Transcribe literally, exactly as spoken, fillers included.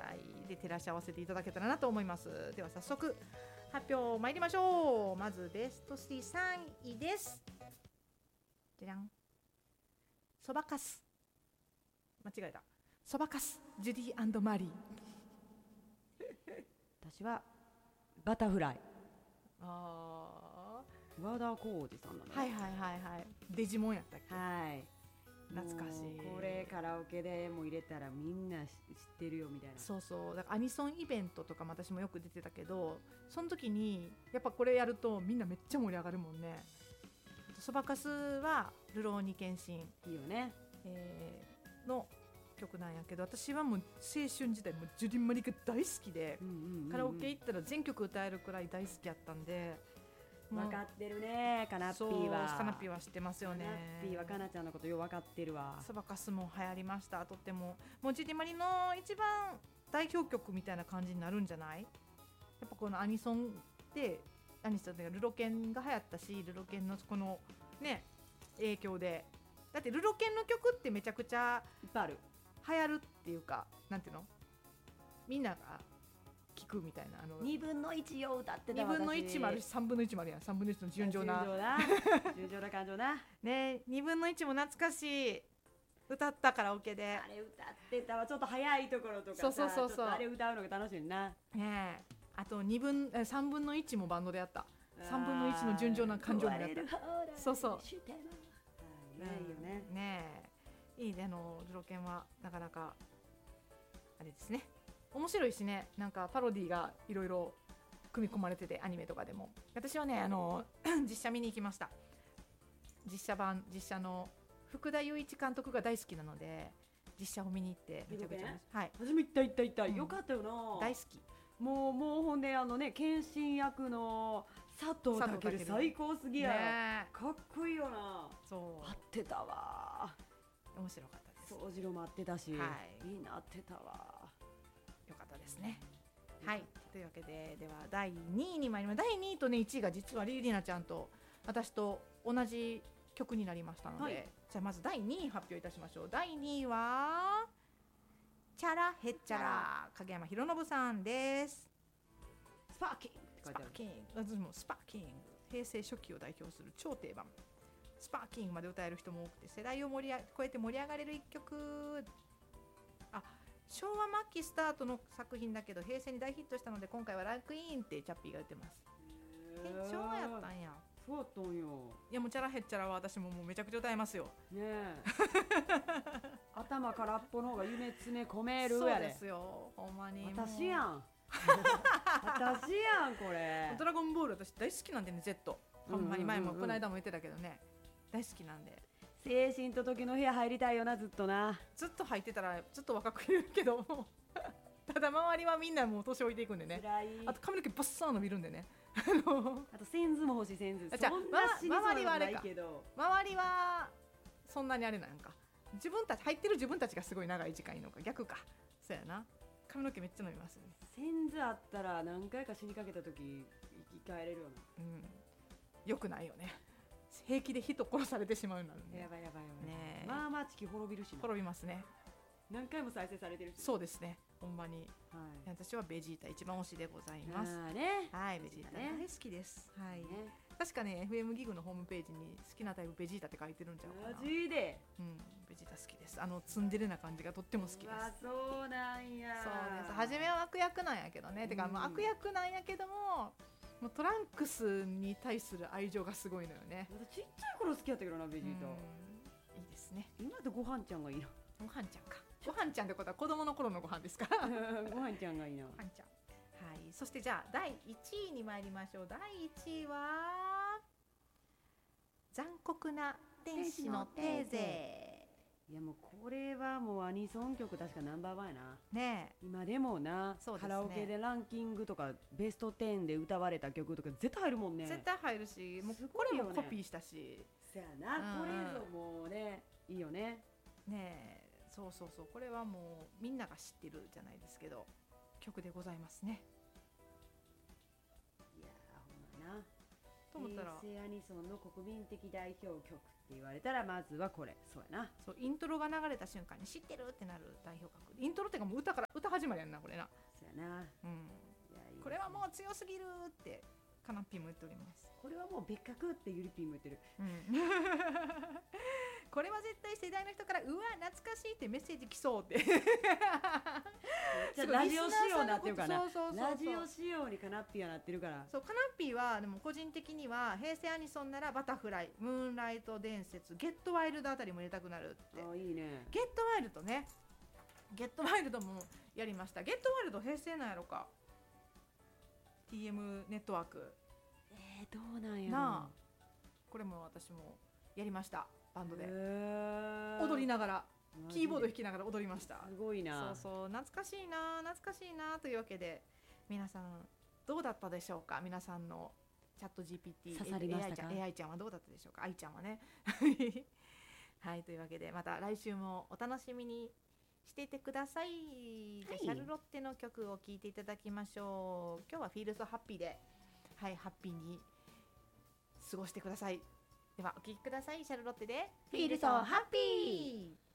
いで照らし合わせていただけたらなと思います。では早速発表参りましょう。まずベストスリーさんいです。じゃじゃん。そばかす、間違えた、そばかすジュディ&マリー。 私はバタフライ。 あ和田浩二さんなの、 はいはいはいはい、デジモンやったっけ。 はい懐かしい。 これカラオケでも入れたらみんな知ってるよみたいな。 そうそう、だからアニソンイベントとかも私もよく出てたけど、その時にやっぱこれやるとみんなめっちゃ盛り上がるもんね。そばかすはルローニケンシン、 いいよね、 えー、の曲なんやけど、私はもう青春時代もジュディ・マリが大好きで、 うんうんうんうん、 カラオケ行ったら全曲歌えるくらい大好きやったんで。 分かってるね、カナッピーは。 カナッピーは知ってますよね。 カナッピーはカナちゃんのことよう分かってるわ。 そばかすも流行りました。とってももうジュディ・マリの一番代表曲みたいな感じになるんじゃない。やっぱこのアニソンでアニソンでルロケンが流行ったし、ルロケンのこのね影響で、だってルロケンの曲ってめちゃくちゃいっぱいある、 流行るっていうか、なんていうの、みんなが聞くみたいな、あのにぶんのいちを歌ってた。 にぶんのいちもあるしさんぶんのいちもあるやん。さんぶんのいちの純情な純情な純情な感情なね、にぶんのいちも懐かしい、歌ったカラオケで。 あれ歌ってたわ。ちょっと早いところとかさ、 そうそうそうそう、 あれ歌うのが楽しいな。 ねえ、あとにぶんさんぶんのいちもバンドでやった。さんぶんのいちの純情な感情もやった。そうそう、 ね、いいよね。 ねえ、いいね。あのルロケンはなかなかあれですね、面白いしね、なんかパロディがいろいろ組み込まれてて、アニメとかでも。私はね、あの実写見に行きました。実写版、実写の福田雄一監督が大好きなので実写を見に行ってめちゃくちゃ、はい、 私も行った行った行った、うん、よかったよな。 大好き。 もうもうほんであのね、謙信役の佐藤健最高すぎや、ね、かっこいいよな。 そう、 合ってたわ。 面白かったです。 宗次郎も合ってたし、 はい、 いいな、合ってたわ。 よかったですね。はい、というわけで、ではだいにいに参ります。だいにいと、ね、いちいが実はリリナちゃんと私と同じ曲になりましたので、はい、じゃあまずだいにい発表いたしましょう。だいにいはチャラヘッチャラ、影山博信さんです。 スパーキング、 スパーキング、私もスパーキング、平成初期を代表する超定番。スパーキングまで歌える人も多くて、世代を盛りあ超えて盛り上がれる一曲。あ、昭和末期スタートの作品だけど平成に大ヒットしたので今回はランクインってチャッピーが言ってます。え、昭和やったんや。 そうだったんよ。 いや、もうチャラヘッチャラは私ももうめちゃくちゃ歌えますよ。ねえ頭空っぽの方が夢詰め込めるやれ。 そうですよ、ほんまに。 私やん私やん、これ。 ドラゴンボール私大好きなんでね、 Z。 ほんまに前もこの間も言ってたけどね、大好きなんで。 精神と時の部屋入りたいよな、ずっとな。 ずっと入ってたらずっと若くいるけどただ周りはみんなもう年老いていくんでね。あと髪の毛バッサー伸びるんでねあとセンズも欲しい。センズ。 じゃあ、ま、周りはあれか、周りはそんなにあれなんか、自分たち入ってる自分たちがすごい長い時間いいのか、逆か。そうやな、髪の毛めっちゃ伸びますよね。 センズあったら何回か死にかけた時生き返れるよな。 うん、よくないよね。平気で人殺されてしまうのね。 やばいやばいやばいね。 まあまあ地球滅びるしな。 滅びますね。 何回も再生されてるし。 そうですね、ほんまに、 はい、 私はベジータ一番推しでございます。 あ、ね、 はい、ベジータ大好きです、はい、ね、確かね エフエム ギグのホームページに好きなタイプベジータって書いてるんちゃうかな。 マジで、 うん、ベジータ好きです。あのツンデレな感じがとっても好きです。 あ、そうなんや。 そうです。初めは悪役なんやけどね、うん、てかもう悪役なんやけども、もうトランクスに対する愛情がすごいのよね。 ちっちゃい頃好きやったけどな、ベジータ。 いいですね。 今ってご飯ちゃんがいいな。 ご飯ちゃんか。ご飯ちゃんってことは子供の頃のご飯ですかご飯ちゃんがいいな。 ご飯ちゃん。はい。そしてじゃあだいいちいに参りましょう。だいいちいは残酷な天使のテーゼ。 いやもうこれはもうアニソン曲確かナンバーワンやな。 ねえ。 今でもな、 そうですね、 カラオケでランキングとかベストじゅうで歌われた曲とか絶対入るもんね。 絶対入るし、もうこれもコピーしたし。 そやな、これぞもうね、いいよね。 ねえ。そうそうそう、これはもうみんなが知ってるじゃないですけど曲でございますね。 いやー、ほんまな、 と思ったら平成アニソンの国民的代表曲っって言われたらまずはこれそうやな。 そうイントロが流れた瞬間に知ってるってなる代表格。イントロってかもう歌から歌始まりやんなこれな。 そうやな、 うん、 いやいいですね、 これはもう強すぎるってカナッピーも言っております。 これはもう別格ってゆりぴんも言ってる、 うん、これは絶対世代の人からうわ懐かしいってメッセージ来そうってラジオ仕様になってるからな。 そうそうそうそう、 ラジオ仕様にカナッピーはなってるから。 そうカナッピーはでも個人的には平成アニソンならバタフライ、ムーンライト伝説、ゲットワイルドあたりも入れたくなるって。 あいいね。 ゲットワイルドね、ゲットワイルドもやりました。ゲットワイルド平成なんやろか。 ティーエム ネットワークえー、どうなんやろなあ。これも私もやりました。バンドでへ踊りながらマジでキーボード弾きながら踊りました。 すごいな。 そうそう懐かしいな懐かしいなというわけで皆さんどうだったでしょうか。皆さんのチャット ジーピーティー刺さりましたか。 エーアイ ちゃん エーアイ ちゃんはどうだったでしょうか。愛ちゃんはねはいというわけでまた来週もお楽しみにしていてください。じゃあシャルロッテの曲を聴いていただきましょう。今日はフィールズハッピーではいハッピーに過ごしてください。ではお聴きください。シャルロッテでフィールソーハッピー。